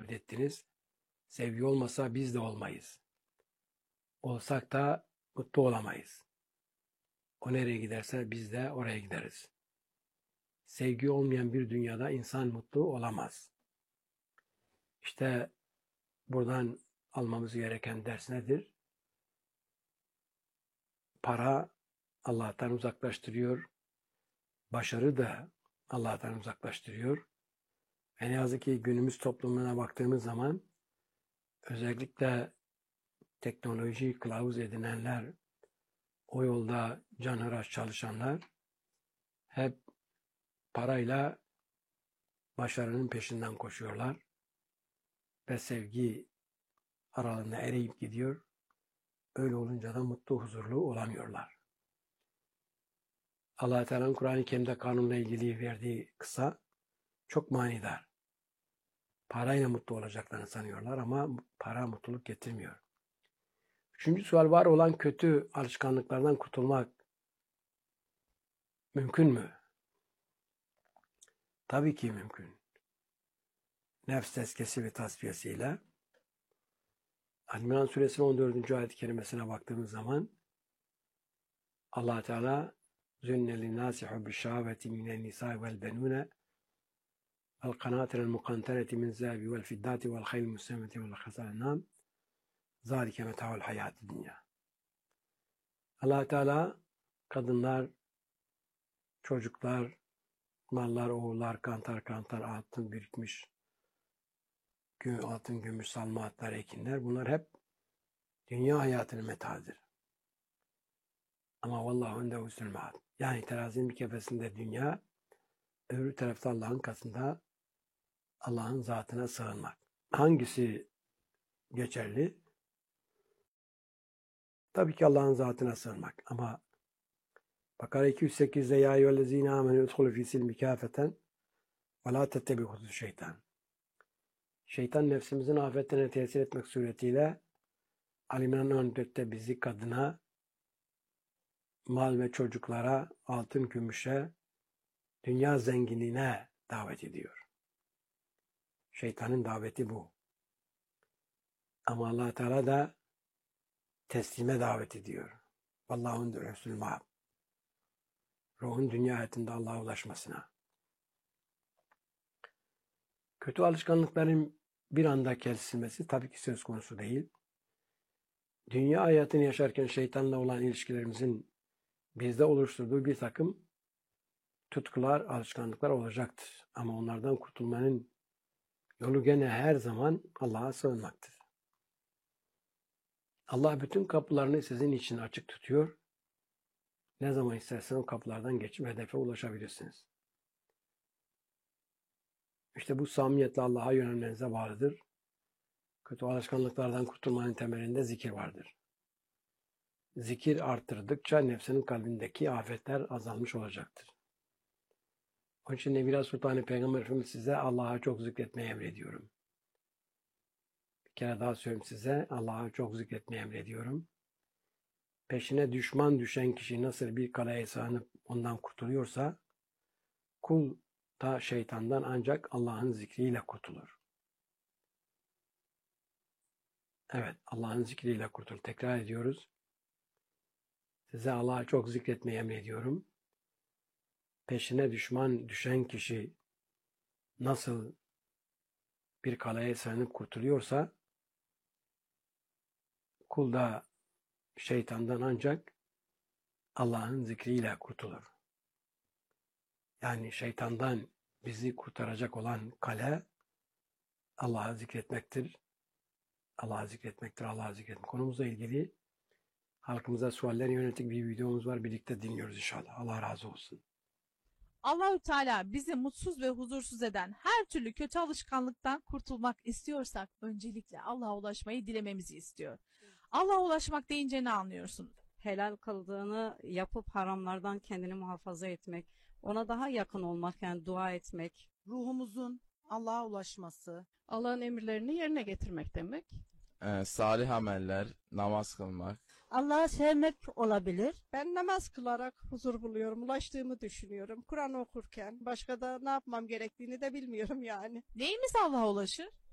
emrettiniz. Sevgi olmasa biz de olmayız. Olsak da mutlu olamayız. O nereye giderse biz de oraya gideriz. Sevgi olmayan bir dünyada insan mutlu olamaz. İşte buradan almamız gereken ders nedir? Para Allah'tan uzaklaştırıyor. Başarı da Allah'tan uzaklaştırıyor. Ve ne yazık ki günümüz toplumuna baktığımız zaman özellikle teknolojiyi kılavuz edinenler, o yolda canhıraş çalışanlar hep parayla başarının peşinden koşuyorlar ve sevgi aralarında eriyip gidiyor. Öyle olunca da mutlu, huzurlu olamıyorlar. Allah-u Teala'nın Kur'an-ı Kerim'de kanunla ilgili verdiği kısa çok manidar. Parayla mutlu olacaklarını sanıyorlar ama para mutluluk getirmiyor. Üçüncü sual, var olan kötü alışkanlıklardan kurtulmak mümkün mü? Tabii ki mümkün. Nefs tezkiyesi ve tasfiyesiyle. İmran suresinin 14. ayet-i kerimesine baktığımız zaman Allah Teala zünne linnâsi hubbüşşâveti minen nisâi vel benûne vel kanâtirel mukantereti min zâbi vel fiddâti vel haylil müsemmeti vel hasâlennâm zâlike metâul hayâti dünya. Allah Teala kadınlar, çocuklar, mallar, oğullar, kantar altın birikmiş, altın, gümüş, salmaatlar, ekinler, bunlar hep dünya hayatının metâdır. Ama vallahu indehu husnul ma'ab. Yani terazinin bir kefesinde dünya, öbür tarafta Allah'ın katında Allah'ın zatına sığınmak. Hangisi geçerli? Tabii ki Allah'ın zatına sığınmak. Ama Bakara 208'de ya eyyühellezîne âmenû udhulû fî silmi kâfeten ve lâ tettebi'u şeytan. Şeytan nefsimizin afetlerine tesir etmek suretiyle İmran 14'te bizi kadına, mal ve çocuklara, altın, gümüşe, dünya zenginliğine davet ediyor. Şeytanın daveti bu. Ama Allah Teala da teslime davet ediyor. Vallahu indehu husnul ma'ab. Ruhun dünya hayatında Allah'a ulaşmasına. Kötü alışkanlıkların bir anda kesilmesi tabii ki söz konusu değil. Dünya hayatını yaşarken şeytanla olan ilişkilerimizin bizde oluşturduğu bir takım tutkular, alışkanlıklar olacaktır. Ama onlardan kurtulmanın yolu gene her zaman Allah'a sığınmaktır. Allah bütün kapılarını sizin için açık tutuyor. Ne zaman isterseniz o kapılardan geçip hedefe ulaşabilirsiniz. İşte bu samimiyetle Allah'a yönelmenize bağlıdır. Kötü alışkanlıklardan kurtulmanın temelinde zikir vardır. Zikir arttırdıkça nefsinin kalbindeki afetler azalmış olacaktır. Onun için Nebiler Sultanı Peygamber Efendimiz size Allah'a çok zikretmeyi emrediyorum. Bir kere daha söyleyeyim size, Allah'a çok zikretmeyi emrediyorum. Peşine düşman düşen kişi nasıl bir kaleye sığınıp ondan kurtuluyorsa, kul da şeytandan ancak Allah'ın zikriyle kurtulur. Evet, Allah'ın zikriyle kurtulur. Tekrar ediyoruz. Size Allah'a çok zikretmeyi emrediyorum. Peşine düşman düşen kişi nasıl bir kaleye sığınıp kurtuluyorsa, kul da şeytandan ancak Allah'ın zikriyle kurtulur. Yani şeytandan bizi kurtaracak olan kale Allah'ı zikretmektir. Allah'ı zikretmektir, Allah'ı zikretmek. Konumuzla ilgili halkımıza suallerine yönelik bir videomuz var. Birlikte dinliyoruz inşallah. Allah razı olsun. Allahü Teala bizi mutsuz ve huzursuz eden her türlü kötü alışkanlıktan kurtulmak istiyorsak öncelikle Allah'a ulaşmayı dilememizi istiyor. Allah'a ulaşmak deyince ne anlıyorsun? Helal kıldığını yapıp haramlardan kendini muhafaza etmek, ona daha yakın olmak, yani dua etmek. Ruhumuzun Allah'a ulaşması, Allah'ın emirlerini yerine getirmek demek. Salih ameller, namaz kılmak. Allah'ı sevmek olabilir. Ben namaz kılarak huzur buluyorum, ulaştığımı düşünüyorum. Kur'an okurken başka da ne yapmam gerektiğini de bilmiyorum yani. Neyimiz Allah'a ulaşır?